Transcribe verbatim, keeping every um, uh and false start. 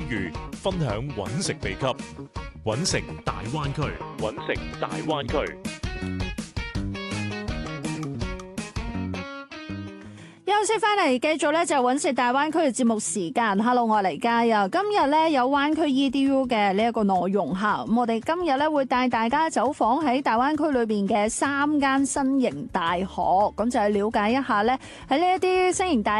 遇，分享揾食秘笈。揾食大灣區，揾食大灣區。 休息翻嚟，繼續咧就揾食大灣區嘅節目時間。Hello， 我係黎嘉啊。今日咧有灣區 E D U 嘅呢一個內容吓，咁我哋今日咧會帶大家走訪喺大灣區裏邊嘅三間新型大學，咁就係了解一下咧喺呢一啲新型大